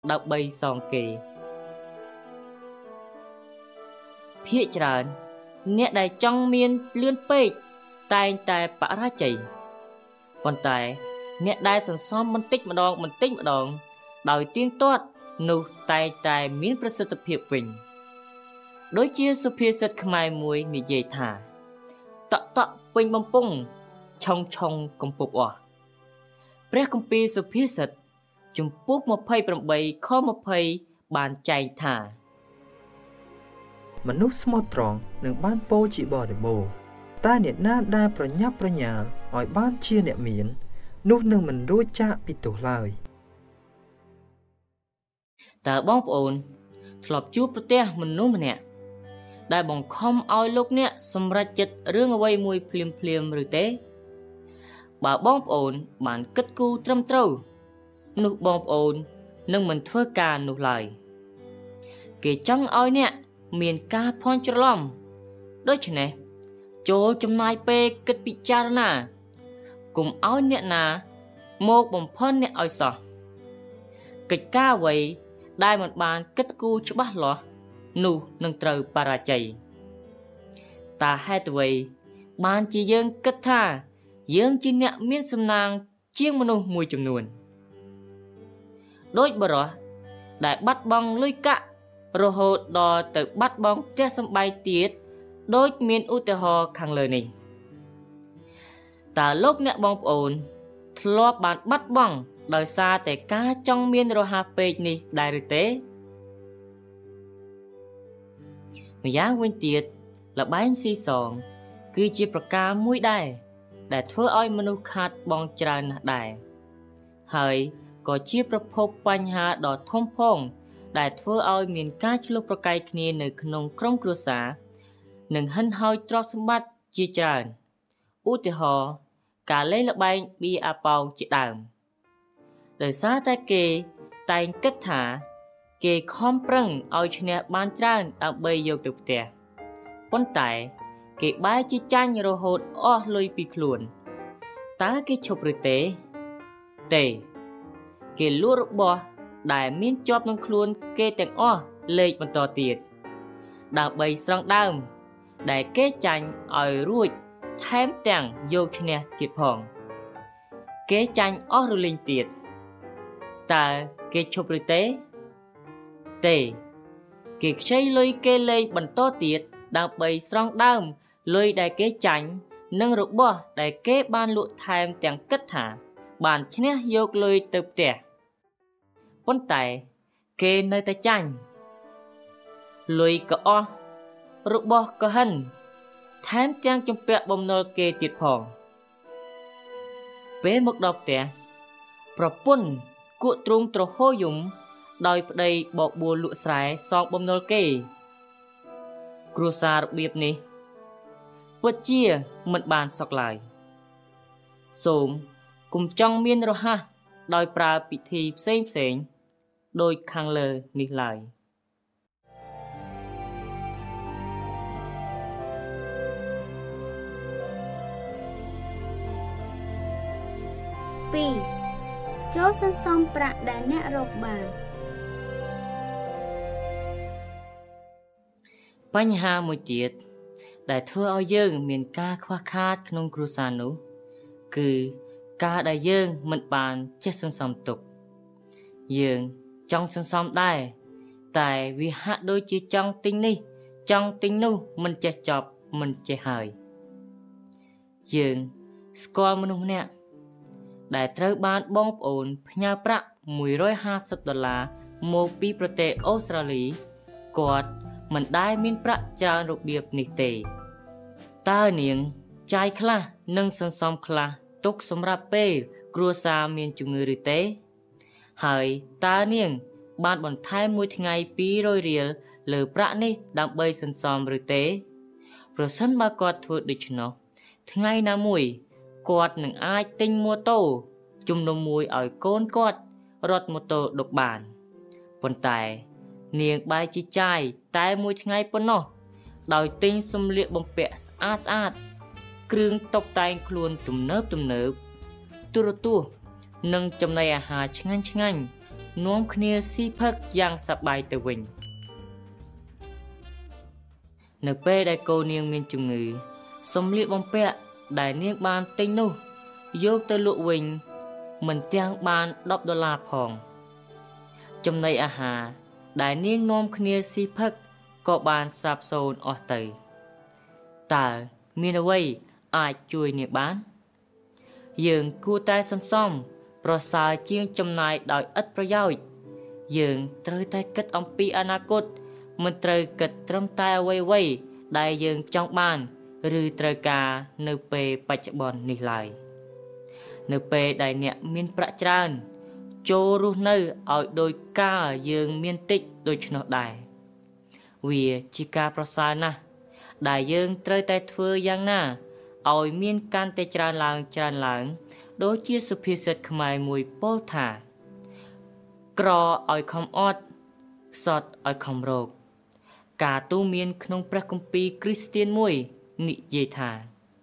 đọc bay song kê phía tràn nét đại trong miên lươn pê tai tai bả ra chảy còn tại nét đại sẵn xóm mình tích mà đòn đòi tiên toát nụ tai tai miênประสิทธิភាពវិញដូចជាសុភាសិតខ្មែរមួយនិយាយថាតក់ពេញបំពង់ឆុងកំពុកអស់ព្រះគម្ពីរសុភាសិតជំពូក28ខ20បានចែងថាមនុស្សស្មោះត្រង់នឹងបានពោលជាបរិបូរណ៍តែអ្នកណាដែលប្រញាប់ប្រញាល់ឲ្យបានជាអ្នកមាននោះនឹងមិនរួចចាកពីទោសឡើយតើបងប្អូនធ្លាប់ជួបប្រទះមនុស្សម្នាក់ដែលបង្ខំឲ្យលោកអ្នកសម្រេចចិត្តរឿងអ្វីមួយភ្លាមឬទេបើបងប្អូនបានគិតគូរត្រឹមត្រូវនោះបងប្អូននឹងមិនធ្វើការនោះឡើយគេចង់ឲ្យអ្នកមានការភ័ន្តច្រឡំដូច្នេះចូលចំណាយពេលគិតពិចារណាកុំឲ្យអ្នកណាមកបំផន់អ្នកឲ្យសោះកិច្ចការអ្វីដែលមិនបានគិតគូរច្បាស់លាស់នោះនឹងត្រូវបរាជ័យតើហេតុអ្វីបានជាយើងគិតថាយើងជាអ្នកមានសំណាងជាងមនុស្សមួយចំនួនដូចបរិះដែលបាត់បង់លុយកាក់រហូតដល់ទៅបាត់បង់ផ្ទះសម្បែងទៀតដូចមានឧទាហរណ៍ខាងលើនេះតើលោកអ្នកបងប្អូនធ្លាប់បានបាត់បង់ដោយសារតែការចង់មានរហ័សពេកនេះដែរឬទេម្យ៉ាងវិញទៀតល្បែងស៊ីសងគឺជាប្រការមួយដែរដែលធ្វើឲ្យមនុស្សខាតបង់ច្រើនណាស់ដែរហើយក៏ជាប្រភពបញ្ហាដ៏ធំផងដែលធ្វើឲ្យមានការឆ្លោះប្រកែកគ្នានៅក្នុងក្រុមគ្រួសារនិងហិនហោចទ្រព្យសម្បត្តិជាច្រើនឧទាហរណ៍ការលេងល្បែងបៀអាប៉ោងជាដើមដោយសារតែគេតែងគិតថាគេខំប្រឹងឲ្យឈ្នះបានច្រើនដើម្បីយកទៅផ្ទះប៉ុន្តែគេបែរជាចាញ់រហូតអស់លុយពីខ្លួនតើគេឈប់ឬទេគេលក់របស់ដែលមានជាប់នឹងខ្លួនគេទាំងអស់លេខបន្តទៀតដើម្បីស្រង់ដើមដែលគេចាញ់ឲ្យរួចថែមទាំងយកឈ្នះទៀតផងគេចាញ់អស់រលីងទៀតតើគេឈប់ឬទេគេខ្ចីលុយគេលេងបន្តទៀតដើម្បីស្រង់ដើមលុយដែលគេចាញ់និងរបស់ដែលគេបានលក់ថែមទាំងគិតថាបានឈ្នះយកលុយទៅផ្ទះប៉ុន្តែគេនៅតែចាញ់លុយក៏អស់របស់ក៏ហិនថែមទាំងជំពាក់បំណុលគេទៀតផងពេលមកដល់ផ្ទះប្រពន្ធគក់ទ្រូងទ្រហោយំដោយប្តីបបួលលក់ស្រែសងបំណុលគេគ្រួសាររបៀបនេះពិតជាមិនបានសុខឡើយសូមកុំចង់មានរហ័សដោយប្រើពិធីផ្សេងដូចខាងលើនេះឡើយ 2ចូលសន្សំប្រាក់ដែលអ្នករកបានបញ្ហាមួយទៀតដែលធ្វើឲ្យយើងមានការខ្វះខាតក្នុងគ្រួសារនោះគឺការដែលយើងមិនបានចេះសន្សំទុកយើងចង់សន្សំដែរតែវាហាក់ដូចជាចង់ទិញនេះចង់ទិញនោះមិនចេះចប់មិនចេះហើយយើងស្គាល់មនុស្សម្នាក់ដែលត្រូវបានបងប្អូនផ្ញើប្រាក់$150មកពីប្រទេសអូស្ត្រាលីគាត់មិនដែលមានប្រាក់ច្រើនរបៀបនេះទេតើនាងចាយខ្លះនិងសន្សំខ្លះទុកសម្រាប់ពេលគ្រួសារមានជំងឺឬទេហើយតើនាងបានបន្ថែមមួយថ្ងៃ200រៀលលើប្រាក់នេះដើម្បីសន្សំឬទេប្រសិនបើគាត់ធ្វើដូច្នោះថ្ងៃណាមួយគាត់នឹងអាចទិញម៉ូតូជំនុំមួយឲ្យកូនគាត់រត់ម៉ូតូដុកបានប៉ុន្តែនាងបែរជាចាយតែមួយថ្ងៃប៉ុណ្ណោះដោយទិញសម្លៀកបំពាក់ស្អាតគ្រឿងតុបតែងខ្លួនទំនើបទូរទស្សន៍និងចំណីអាហារឆ្ងាញ់នាំគ្នាស៊ីផឹកយ៉ាងសប្បាយទៅវិញនៅពេលដែលកូននាងមានជំងឺសម្លៀកបំពាក់ដែលនាងបានទិញនោះយកទៅលក់វិញមិនទាំងបាន$10ផងចំណីអាហារដែលនាងនាំគ្នាស៊ីផឹកក៏បានសាបសូន្យអស់ទៅតើមានអ្វីអាចជួយនាងបានយើងគួរតែសន្សំប្រសើរជាងចំណាយដោយឥតប្រយោជន៍យើងត្រូវតែគិតអំពីអនាគតមិនត្រូវគិតត្រឹមតែអ្វីៗដែលយើងចង់បានឬត្រូវការនៅពេលបច្ចុប្បន្ននេះឡើយនៅពេលដែលអ្នកមានប្រាក់ច្រើនចូលរស់នៅឲ្យដោយកាលយើងមានតិចដូច្នោះដែរវាជាការប្រសើរណាស់ដែលយើងត្រូវតែធ្វើយ៉ាងណាឲ្យមានកាន់តែច្រើនឡើងដូចជាសុភាសិតខ្មែរមួយពោលថាក្រឲ្យខំអត់ខ្សត់ឲ្យខំរកការទូន្មានក្នុងព្រះគម្ពីរគ្រីស្ទានមួយនិយាយថា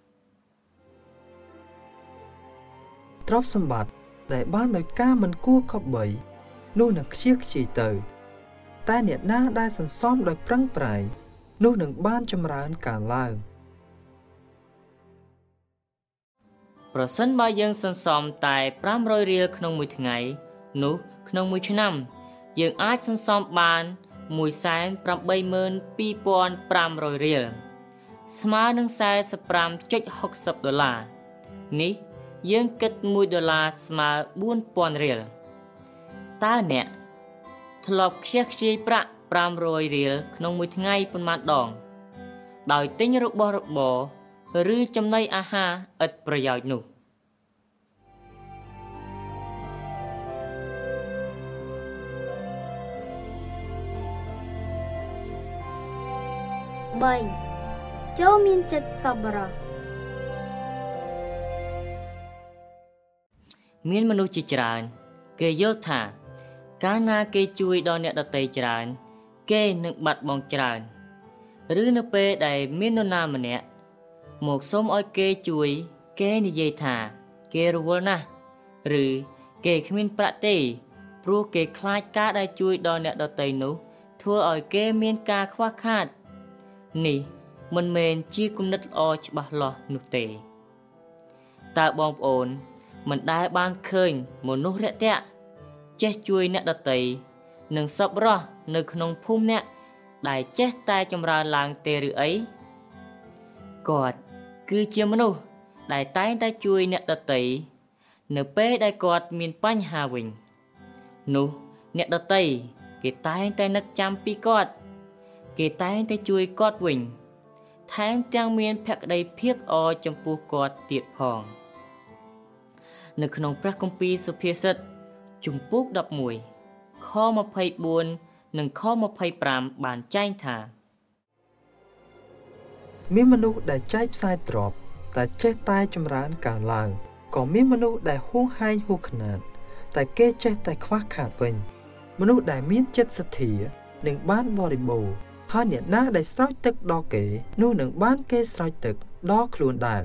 ទ្រព្យសម្បត្តិដែលបានដោយការមិនគួរខកបីនោះនឹងខ្ជិះខ្ជាយទៅតែអ្នកណាដែលសន្សំដោយប្រឹងប្រែងនោះនឹងបានចម្រើនកើនឡើងប្រសិនបើយើងសន្សំតែ500រៀលក្នុងមួយថ្ងៃនោះក្នុងមួយឆ្នាំយើងអាចសន្សំបាន182,500រៀលស្មើនឹង$45.60នេះយើងគិត$1ស្មើ4,000រៀលតើអ្នកធ្លាប់ខ្ជះខ្ជាយប្រាក់500រៀលក្នុងមួយថ្ងៃប៉ុន្មានដងដោយទិញរបស់របរឬចំណីអាហារឥតប្រយោជន៍នោះ 3ចូលមានចិត្តសប្បុរសមានមនុស្សជាច្រើនគេយល់ថាកាលណាគេជួយដល់អ្នកដទៃច្រើនគេនឹងបាត់បង់ច្រើនឬនៅពេលដែលមាននរណាម្នាក់មកសុំឲ្យគេជួយគេនិយាយថាគេរវល់ណាស់ឬគេគ្មានប្រាក់ទេព្រោះគេខ្លាចការដែលជួយដល់អ្នកដទៃនោះធ្វើឲ្យគេមានការខ្វះខាតនេះមិនមែនជាគំនិតល្អច្បាស់លាស់នោះទេតើបងប្អូនមិនដែលបានឃើញមនុស្សរាក់ទាក់ចេះជួយអ្នកដទៃនិងសប្បុរសនៅក្នុងភូមិអ្នកដែលចេះតែចម្រើនឡើងទេឬអីគាត់គឺជាមនុស្សដែលតែងតែជួយអ្នកដទៃនៅពេលដែលគាត់មានបញ្ហាវិញនោះអ្នកដទៃគេតែងតែនឹកចាំពីគាត់គេតែងតែជួយគាត់វិញថែមទាំងមានភក្ដីភាពល្អចំពោះគាត់ទៀតផងនៅក្នុងព្រះគម្ពីរសុភាសិតជំពូក11ខ24និងខ25បានចែងថាមានមនុស្សដែលចែកផ្សាយទ្រព្យតែចេះតែចម្រើនកើនឡើងក៏មានមនុស្សដែលហួងហែងហួសខ្នាតតែគេចេះតែខ្វះខាតវិញមនុស្សដែលមានចិត្តសទ្ធានឹងបានបរិបូរណ៍ហើយអ្នកណាដែលស្រោចទឹកដល់គេនោះនឹងបានគេស្រោចទឹកដល់ខ្លួនដែរ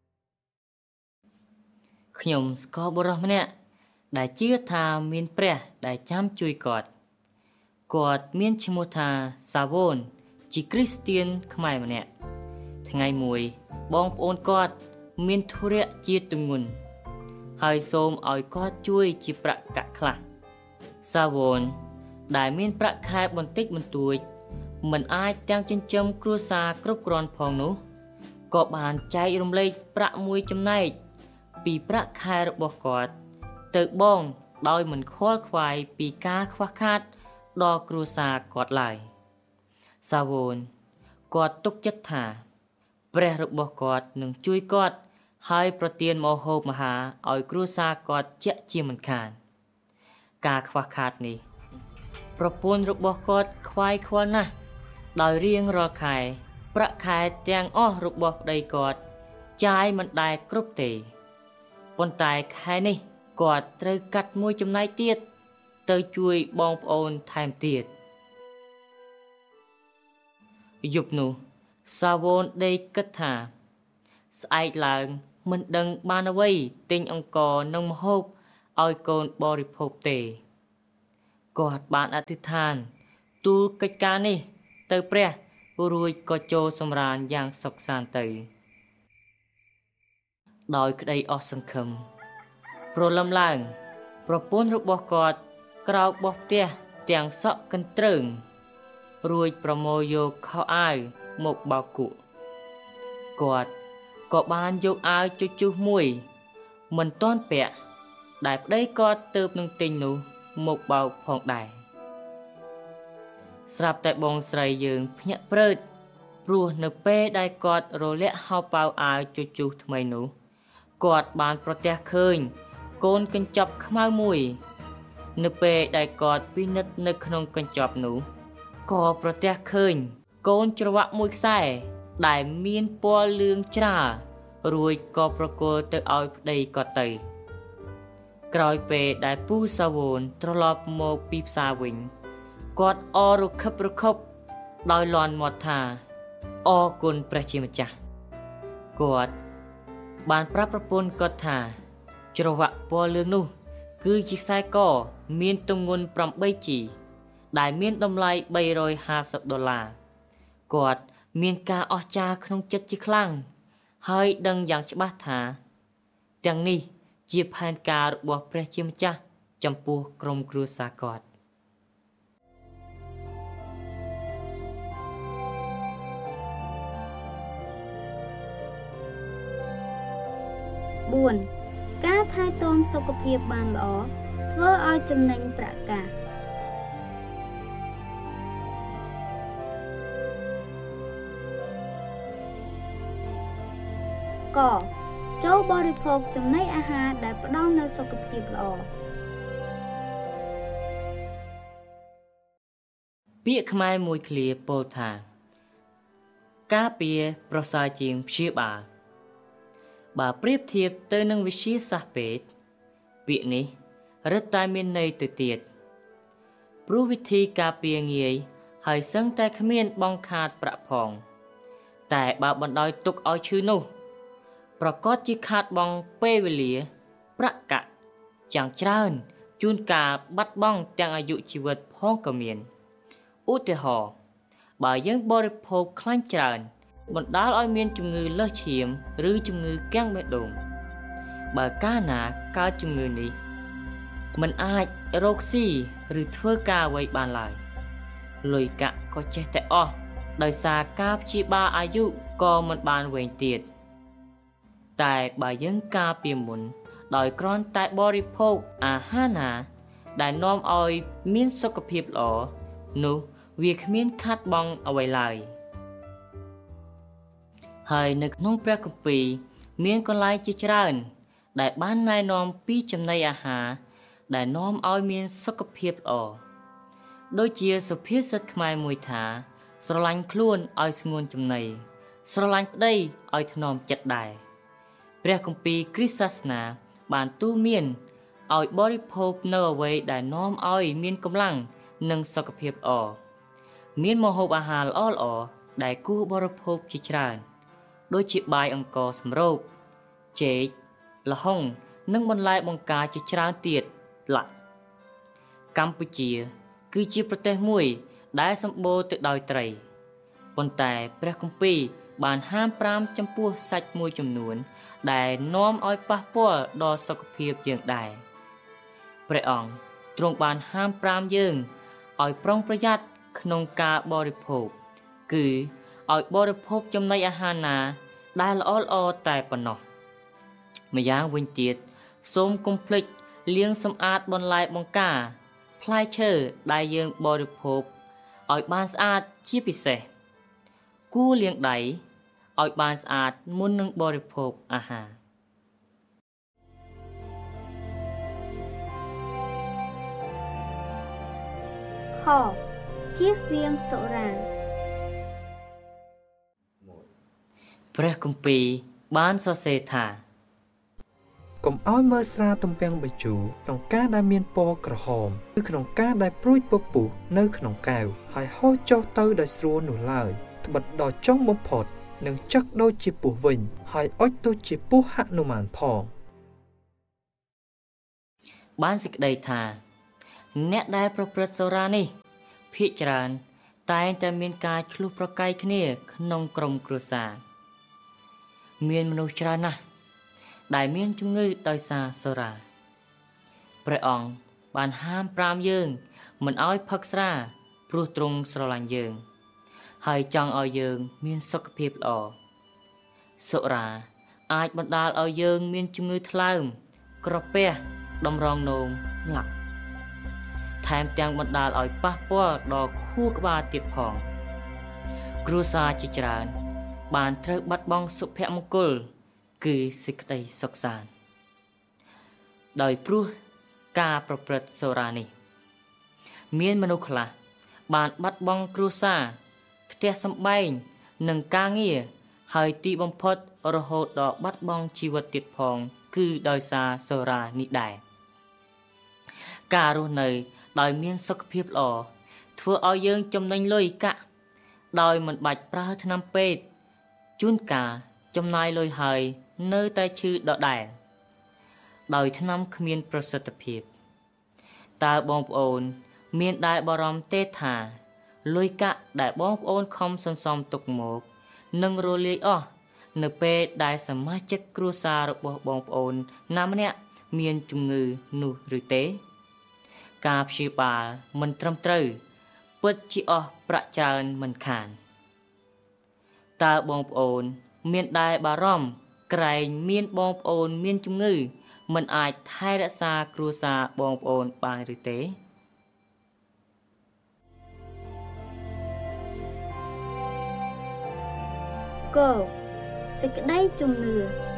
ខ្ញុំស្គាល់បុរសម្នាក់ដែលជឿថាមានព្រះដែលចាំជួយគាត់មានឈ្មោះថាសាវូនជាគ្រីស្ទានខ្មែរម្នាក់ថ្ងៃមួយបងប្អូនគាត់មានធុរៈជាទម្ងន់ហើយសូមឲ្យគាត់ជួយជាប្រាក់កាក់ខ្លះសាវូនដែលមានប្រាក់ខែបន្តិចបន្តួចមិនអាចទាំងចិញ្ចឹមគ្រួសារគ្រប់គ្រាន់ផងនោះក៏បានចែករំលែកប្រាក់មួយចំណែកពីប្រាក់ខែរបស់គាត់ទៅបងដោយមិនខ្វល់ខ្វាយពីការខ្វះខាតដល់គ្រួសារគាត់ឡើយសាវូនគាត់ទុកចិត្តថាព្រះរបស់គាត់នឹងជួយគាត់ហើយប្រទានម្ហូបអាហារឲ្យគ្រួសារគាត់ជាក់ជាមិនខានការខ្វះខាតនេះប្រពន្ធរបស់គាត់ខ្វាយខ្វល់ណាស់ដោយរៀងរាល់ខែប្រាក់ខែទាំងអស់របស់ប្តីគាត់ចាយមិនដែលគ្រប់ទេប៉ុន្តែខែនេះគាត់ត្រូវកាត់មួយចំណែកទៀតទៅជួយបងប្អូនថែមទៀតយប់នោះសាវូនដេកគិតថាស្អែកឡើងមិនដឹងបានអ្វីទិញអង្ករនិងម្ហូបឲ្យកូនបរិភោគទេគាត់បានអធិដ្ឋានទូលកិច្ចការនេះទៅព្រះរួចក៏ចូលសម្រានយ៉ាងសុខសាន្តទៅដោយក្តីអស់សង្ឃឹមព្រលឹមឡើងប្រពន្ធរបស់គាត់ក្រោកបោះផ្ទះទាំងសក់កន្ទ្រើងរួចប្រមូលយកខោអាវមកបោកគក់គាត់ក៏បានយកអាវជជុះមួយមិនទាន់ពាក់ដែលប្តីគាត់ទើបនឹងទិញនោះមកបោកផងដែរស្រាប់តែបងស្រីយើងភ្ញាក់ព្រឺតព្រោះនៅពេលដែលគាត់រលាក់ហោប៉ៅអាវជជុះថ្មីនោះគាត់បានប្រទះឃើញកូនកញ្ចប់ខ្មៅមួយនៅពេលដែលគាត់ពិនិត្យនៅក្នុងកញ្ចប់នោះក៏ប្រទះឃើញកូនច្រវាក់មួយខ្សែដែលមានពណ៌លឿងច្រាលរួចក៏ប្រគល់ទៅឲ្យប្តីគាត់ទៅក្រោយពេលដែលពូសាវូនត្រឡប់មកពីផ្សារវិញគាត់អររខិបរខុបដោយលាន់មាត់ថាអរគុណព្រះជាម្ចាស់គាត់បានប្រាប់ប្រពន្ធគាត់ថាច្រវាក់ពណ៌លឿងនោះគឺជាខ្សែកមានទម្ងន់ 8G ដែលមានតម្លៃ$350គាត់មានការអស្ចារ្យក្នុងចិត្តជាខ្លាំងហើយដឹងយ៉ាងច្បាស់ថាទាំងនេះជាផែនការរបស់ព្រះជាម្ចាស់ចំពោះក្រុមគ្រួសារគាត់ 4ការថែទាំសុខភាពបានល្អធ្វើឲ្យចំណេញប្រាក់កាសកចូលបរិភោគចំណីអាហារដែលផ្ដល់នូវសុខភាពល្អពាក្យខ្មែរមួយឃ្លាពោលថាការពារប្រសើរជាងព្យាបាលបើប្រៀបធៀបទៅនឹងវិទ្យាសាស្ត្រពេទ្យពាក្យនេះរឹតតែមានន័យទៅទៀតព្រោះវិធីការពារងាយហើយសឹងតែគ្មានបងខាតប្រាក់ផងតែបើបណ្ដោយទុកឲ្យឈឺនោះប្រកាសជាខាតបង់ពេលវេលាប្រាក់កាក់យ៉ាងច្រើនជួនកាលបាត់បង់ទាំងអាយុជីវិតផងក៏មានឧទាហរណ៍បើយើងបរិភោគខ្លាញ់ច្រើនបណ្ដាលឲ្យមានជំងឺលើសឈាមឬជំងឺគាំងបេះដូងបើកាលណាកើតជំងឺនេះមិនអាចរកស៊ីឬធ្វើការអ្វីបានឡើយលុយកាក់ក៏ចេះតែអស់ដោយសារការព្យាបាលអាយុក៏មិនបានវែងទៀតតែបើយើងការពារមុនដោយគ្រាន់តែបរិភោគអាហារណាដែលនាំឲ្យមានសុខភាពល្អនោះវាគ្មានខាតបង់អ្វីឡើយហើយនៅក្នុងព្រះគម្ពីរមានកន្លែងជាច្រើនដែលបានណែនាំពីចំណីអាហារដែលនាំឲ្យមានសុខភាពល្អដូចជាសុភាសិតខ្មែរមួយថាស្រឡាញ់ខ្លួនឲ្យស្ងួនចំណីស្រឡាញ់ប្តីឲ្យថ្នមចិត្តដែរព្រះគម្ពីរគ្រីស្ទសាសនាបានទូន្មានឲ្យបរិភោគនៅអ្វីដែលនាំឲ្យមានកម្លាំងនិងសុខភាពល្អមានម្ហូបអាហារល្អៗដែលគួរបរិភោគជាច្រើនដូចជាបាយអង្ករសម្រូបចេកល្ហុងនិងបន្លែបង្ការជាច្រើនទៀតកម្ពុជាគឺជាប្រទេសមួយដែលសម្បូរទៅដោយត្រីប៉ុន្តែព្រះគម្ពីរបានហាម5ចំពោះសាច់មួយចំនួនដែលនាំឲ្យប៉ះពាល់ដល់សុខភាពយើងដែរព្រះអង្គទ្រង់បានហាម5យើងឲ្យប្រុងប្រយ័ត្នក្នុងការបរិភោគគឺឲ្យបរិភោគចំណីអាហារណាដែលល្អៗតែប៉ុណ្ណោះម្យ៉ាងវិញទៀតសូមកុំភ្លេចលាងសម្អាតបន្លែបង្ការផ្លែឈើដែលយើងបរិភោគឲ្យបានស្អាតជាពិសេសគួរលាងដៃឲ្យបានស្អាតមុននឹងបរិភោគអាហារខជៀសវាងសុរាព្រះគម្ពីរបានសរសេរថាកុំឲ្យមើលស្រាទំពាំងបាយជូរក្នុងការដែលមានពណ៌ក្រហមឬក្នុងការដែលព្រួយពពុះនៅក្នុងកែវហើយហោះចុះទៅដោយស្រួលនោះឡើយត្បិតដល់ចុងបំផុតនឹងចឹកដូចជាពស់វិញហើយអុជដូចជាពស់ហនុមានផងបានសេចក្តីថាអ្នកដែលប្រព្រឹត្តសូរ៉ានេះភាគច្រើនតែងតែមានការឆ្លុះប្រកែកគ្នាក្នុងក្រុមគ្រួសារមានមនុស្សច្រើនណាស់ដែលមានជំងឺដោយសារសូរ៉ាព្រះអង្គបានហាម5យើងមិនឲ្យផឹកស្រាព្រោះទ្រង់ស្រឡាញ់យើងហើយចង់ឲ្យយើងមានសុខភាពល្អសូរ៉ាអាចបណ្ដាលឲ្យយើងមានជំងឺថ្លើមក្រពះតម្រងនោមឡាក់ថែមទាំងបណ្ដាលឲ្យប៉ះពាល់ដល់ខួរក្បាលទៀតផងគ្រួសារជាច្រើនបានត្រូវបាត់បង់សុភមង្គលគឺសេចក្តីសុខសាន្តដោយព្រោះការប្រព្រឹត្តសូរ៉ានេះមានមនុស្សខ្លះបានបាត់បង់គ្រួសារផ្ទះសម្បែងនិងការងារហើយទីបំផុតរហូតដល់បាត់បង់ជីវិតទៀតផងគឺដោយសារសូរ៉ានេះដែរការរស់នៅដោយមានសុខភាពល្អធ្វើឲ្យយើងចំណេញលុយកាក់ដោយមិនបាច់ប្រើថ្នាំពេទ្យជួនកាលចំណាយលុយហើយនៅតែឈឺដដែលដោយថ្នាំគ្មានប្រសិទ្ធភាពតើបងប្អូនមានដែលបារម្ភទេថាលុយកាក់ដែលបងប្អូនខំសន្សំទុកមកនឹងរលាយអស់នៅពេលដែលសមាជិកគ្រួសាររបស់បងប្អូនណាម្នាក់មានជំងឺនោះឬទេការព្យាបាលមិនត្រឹមត្រូវពិតជាអស់ប្រាក់ច្រើនមិនខានតើបងប្អូនមានដែលបារម្ភក្រែងមានបងប្អូនមានជំងឺមិនអាចថែរក្សាគ្រួសារបងប្អូនបានឬទេកសេចក្តីជំនឿ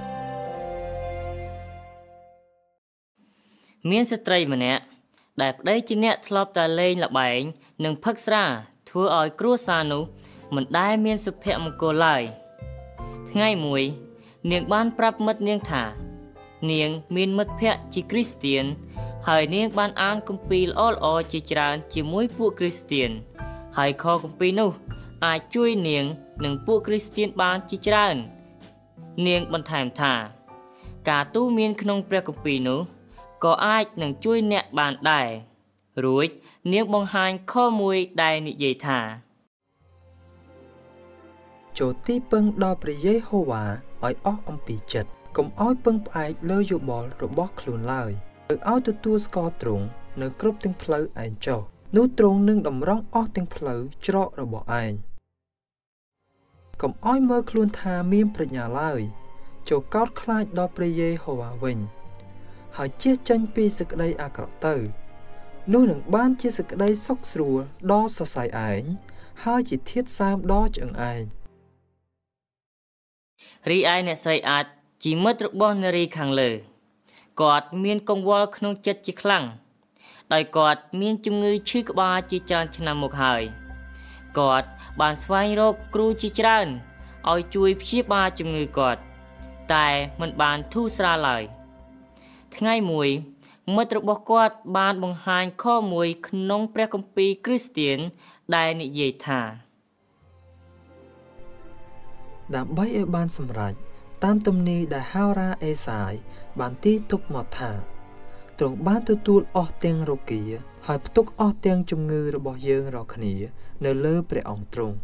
មានស្ត្រីម្នាក់ដែលប្តីជាអ្នកធ្លាប់តែលេងល្បែងនិងផឹកស្រាធ្វើឲ្យគ្រួសារនោះមិនដែលមានសុភមង្គលឡើយថ្ងៃមួយនាងបានប្រាប់មិត្តនាងថានាងមានមិត្តភក្តិជាគ្រីស្ទានហើយនាងបានអានគម្ពីរល្អៗជាច្រើនជាមួយពួកគ្រីស្ទានហើយខគម្ពីរនោះអាចជួយនាងនិងពួកគ្រីស្ទានបានជាច្រើននាងបន្ថែមថាការទូន្មានក្នុងព្រះគម្ពីរនោះក៏អាចនឹងជួយអ្នកបានដែររួចនាងបង្ហាញខមួយដែលនិយាយថាចូលទីពឹងដល់ព្រះយេហូវ៉ាឲ្យអស់អំពីចិត្តកុំឲ្យពឹងផ្អែកលើយោបល់របស់ខ្លួនឡើយត្រូវឲ្យទទួលស្គាល់ទ្រង់នៅគ្រប់ទាំងផ្លូវឯងចុះនោះទ្រង់នឹងតម្រង់អស់ទាំងផ្លូវច្រករបស់ឯងកុំឲ្យមើលខ្លួនថាមានប្រាជ្ញាឡើយចូលកោតខ្លាចដល់ព្រះយេហូវ៉ាវិញហើយជៀសចេញពីសេចក្តីអាក្រក់ទៅនោះនឹងបានជាសេចក្តីសុខស្រួលដល់សរសៃឯងហើយជាធាតុសើមដល់ឆ្អឹងឯងរីឯអ្នកស្រីអាចជាមិត្តរបស់នារីខាងលើគាត់មានកង្វល់ក្នុងចិត្តជាខ្លាំងដោយគាត់មានជំងឺឈឺក្បាលជាច្រើនឆ្នាំមកហើយគាត់បានស្វែងរកគ្រូជាច្រើនឲ្យជួយព្យាបាលជំងឺគាត់តែមិនបានធូរស្រាលឡើយថ្ងៃមួយមិត្តរបស់គាត់បានបង្ហាញខមួយក្នុងព្រះគម្ពីរគ្រីស្ទានដែលនិយាយថាដើម្បីឲ្យបានសម្រេចតាមទំនាយដែលហោរាអេសាយបានទីទុកមកថាទ្រង់បានទទួលអស់ទាំងរោគាហើយផ្ទុកអស់ទាំងជំងឺរបស់យើងរាល់គ្នានៅលើព្រះអង្គទ្រង់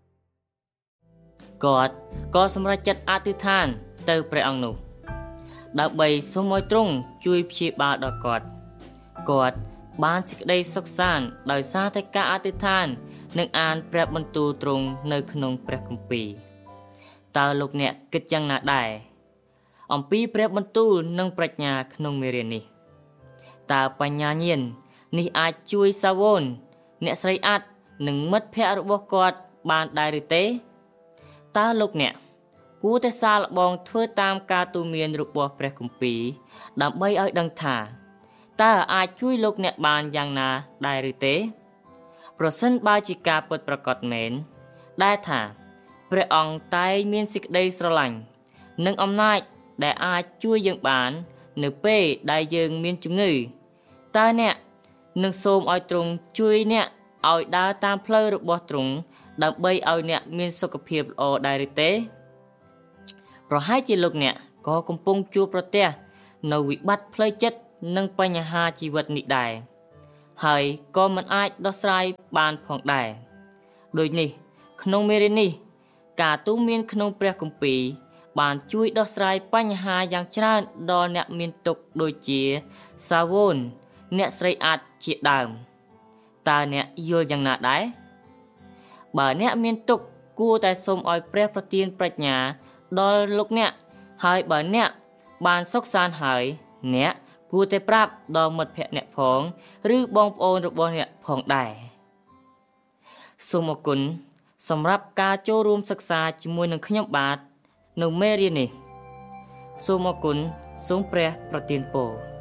គាត់ក៏សម្រេចចិត្តអធិដ្ឋានទៅព្រះអង្គនោះដើម្បីសូមឲ្យទ្រង់ជួយព្យាបាលដល់គាត់បានសេចក្តីសុខសាន្តដោយសារតែការអធិដ្ឋាននិងអានព្រះបន្ទូលទ្រង់នៅក្នុងព្រះគម្ពីរតើលោកអ្នកគិតយ៉ាងណាដែរអំពីព្រះបន្ទូលនិងប្រាជ្ញាក្នុងមេរៀននេះតើបញ្ញាញាណនេះអាចជួយសាវូនអ្នកស្រីអាត់និងមិត្តភ័ក្តិរបស់គាត់បានដែរឬទេតើលោកអ្នកគួរតែសាកល្បងធ្វើតាមការទូន្មានរបស់ព្រះគម្ពីរដើម្បីឲ្យដឹងថាតើអាចជួយលោកអ្នកបានយ៉ាងណាដែរឬទេប្រសិនបើជាការពិតប្រាកដមែនដែលថាព្រះអង្គតែងមានសេចក្តីស្រឡាញ់និងអំណាចដែលអាចជួយយើងបាននៅពេលដែលយើងមានជំងឺតើអ្នកនឹងសូមឲ្យទ្រង់ជួយអ្នកឲ្យដើរតាមផ្លូវរបស់ទ្រង់ដើម្បីឲ្យអ្នកមានសុខភាពល្អដែរឬទេប្រហែលជាលោកអ្នកក៏កំពុងជួបប្រទះនៅវិបត្តិផ្លូវចិត្តនិងបញ្ហាជីវិតនេះដែរហើយក៏មិនអាចដោះស្រាយបានផងដែរដូចនេះក្នុងមេរៀននេះការទូន្មានក្នុងព្រះគម្ពីរបានជួយដោះស្រាយបញ្ហាយ៉ាងច្រើនដល់អ្នកមានទុក្ខដូចជាសាវូលអ្នកស្រីអាចជាដើមតើអ្នកយល់យ៉ាងណាដែរបើអ្នកមានទុក្ខគួរតែសូមឲ្យព្រះប្រទានប្រាជ្ញាដល់លោកអ្នកហើយបើអ្នកបានសុខសាន្តហើយអ្នកគួរតែប្រាប់ដល់មិត្តភក្តិអ្នកផងឬបងប្អូនរបស់អ្នកផងដែរសូមអរគុណសម្រាប់ការចូលរួមសិក្សាជាមួយនឹងខ្ញុំបាទនៅមេរៀននេះសូមអរគុណសូមព្រះប្រទានពរ